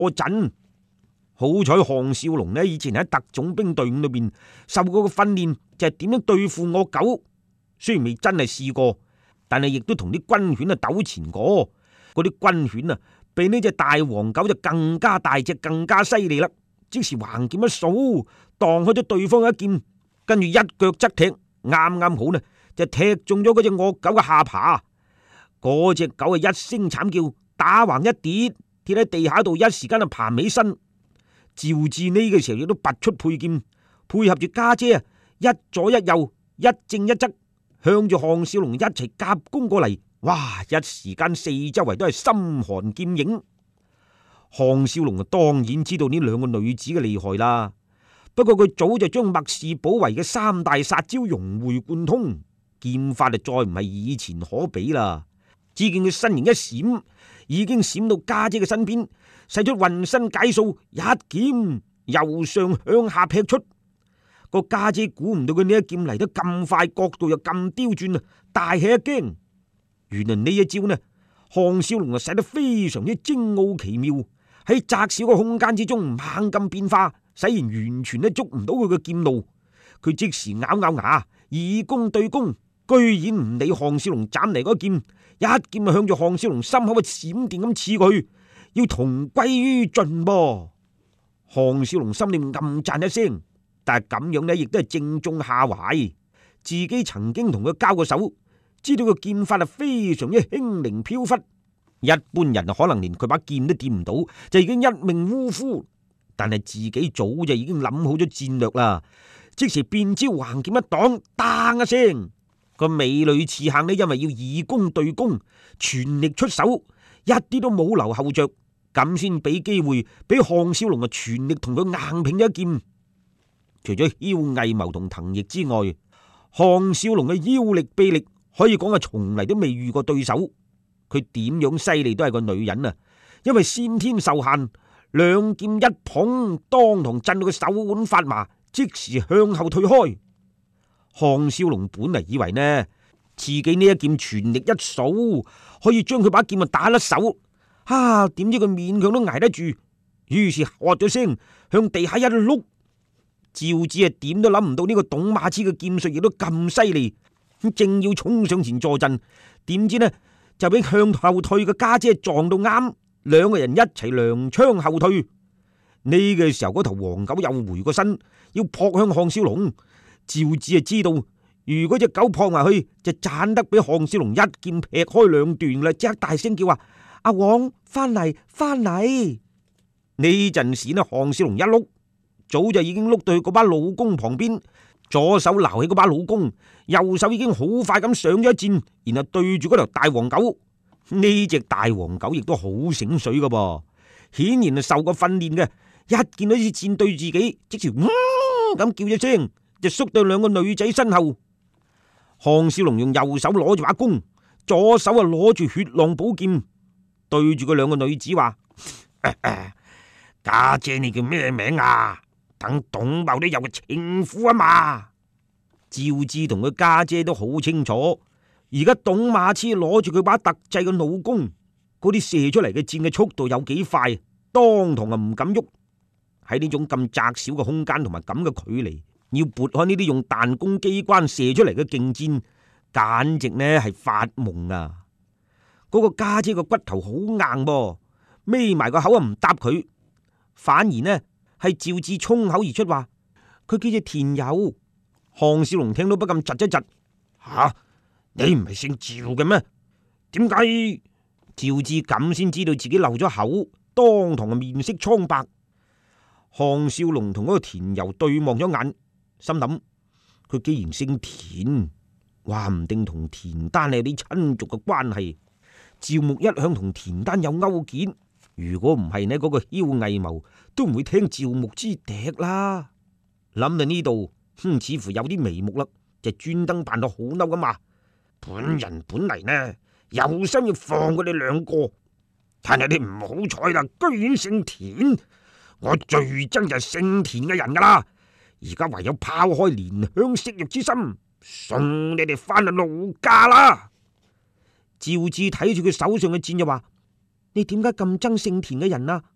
陣。好彩項少龍呢以前喺特種兵隊伍裏邊受過個訓練，就係點樣對付惡狗。雖然未真係試過，但係亦都同啲軍犬啊糾纏過。嗰啲軍犬啊，比呢隻大黃狗就更加大隻，更加犀利啦。即時橫劍一掃，蕩開咗對方一劍，跟住一腳側踢，啱啱好呢就踢中咗嗰隻惡狗嘅下巴。嗰隻狗啊一聲慘叫，打橫一跌，跌喺地下度，一時間就爬唔起身。趙志呢個時候亦都拔出佩劍，配合住家姐啊，一左一右，一正一側，向住項少龍一齊夾攻過嚟。哇！一時間四周圍都係心寒劍影。項少龍啊，當然知道呢兩個女子嘅厲害啦。不過佢早就將麥氏保圍嘅三大殺招融會貫通，劍法就再唔係以前可比啦。只見佢身形一閃，已經閃到家姐嘅身邊，使出渾身解數，一劍由上向下劈出。個家姐估唔到佢呢一劍嚟得咁快，角度又咁刁鑽啊，大吃一驚。原來呢一招呢，項少龍啊使得非常之精奧奇妙，喺窄小嘅空間之中猛咁變化，使然完全都捉唔到佢嘅劍路。佢即時咬咬牙，以攻對攻，居然唔理項少龍斬嚟嗰劍，一劍就向住項少龍心口嘅閃電咁刺過去，要同歸於盡噃。項少龍心裏面暗讚一聲，但係咁樣呢，亦都係正中下懷。自己曾經同佢交過手，知道個劍法係非常之輕靈飄忽，一般人可能連佢把劍都掂唔到，就已經一命嗚呼。但係自己早就已經諗好咗戰略啦，即時變招橫劍一擋，當一聲，個美女刺客呢，因為要以攻對攻，全力出手，一啲都冇留後着，咁先俾機會俾項少龍啊全力同佢硬拼一劍。除咗梟毅謀同藤易之外，項少龍嘅腰力臂力可以講係從嚟都未遇過對手。佢點樣犀利都係個女人啊，因為先天受限，兩劍一捧，當堂震到佢手腕發麻，即時向後退開。項少龍本嚟以為呢，自己呢一劍全力一掃，可以將佢把劍啊打甩手，點知佢勉強都挨得住，於是喝咗聲向地下一碌。趙子啊，點都諗唔到呢個董馬痴嘅劍術亦都咁犀利，正要衝上前助陣，點知呢就俾向後退嘅家姐撞到啱，兩個人一齊踉槍後退。呢個時候嗰頭黃狗又回過身，要撲向項少龍。趙子啊知道，如果隻狗撲埋去，就盞得俾項少龍一劍劈開兩段啦，即刻大聲叫話：阿黃翻嚟，翻嚟！呢陣時呢，項少龍一碌，早就已經碌到去嗰把老公旁邊，左手撈起嗰把老公，右手已經好快咁上咗一箭，然後對住嗰條大黃狗。呢隻大黃狗亦都好醒水噶噃，顯然係受過訓練嘅。一見到支箭對自己，即時咁叫咗聲，就縮到兩個女仔身後。項少龍用右手攞住把弓，左手啊攞住血浪寶劍，對住嗰兩個女子話：家姐你叫咩名啊？等董茂都有個稱呼啊嘛。趙志同佢家姐都好清楚，而家董馬痴攞住佢把特製嘅弩弓，嗰啲射出嚟嘅箭嘅速度有幾快，當堂啊唔敢喐。喺呢種咁窄小嘅空間同埋咁嘅距離，要撥開呢啲用彈弓機關射出嚟嘅勁箭，簡直呢係發夢啊！嗰個家姐個骨頭好硬噃，眯埋個口啊唔答佢，反而呢係趙志衝口而出話：佢叫做田友。項少龍聽到不禁窒一窒，你唔係姓趙嘅咩？點解？趙志咁先知道自己漏咗口，當堂啊面色蒼白。項少龍同嗰個田由對望咗眼，心諗佢既然姓田，話唔定同田丹有啲親族嘅關係。趙牧一向同田丹有勾結，如果唔係呢，嗰個梟毅謀都唔會聽趙牧之笛啦。諗到呢度，似乎有啲眉目啦，就專登扮到好嬲咁話：本人本嚟呢有心要放佢哋兩個，但係你唔好彩啦，居然姓田。我最憎就係姓田嘅人噶啦，而家唯有拋開憐香惜玉之心，送你哋翻去老家啦。趙志睇住佢手上嘅箭就話：你點解咁憎姓田嘅人啊？